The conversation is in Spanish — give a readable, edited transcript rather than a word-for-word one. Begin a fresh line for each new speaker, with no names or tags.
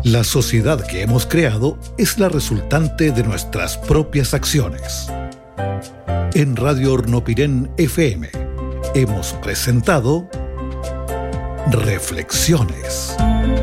La sociedad que hemos creado es la resultante de nuestras propias acciones. En Radio Hornopirén FM hemos presentado Reflexiones.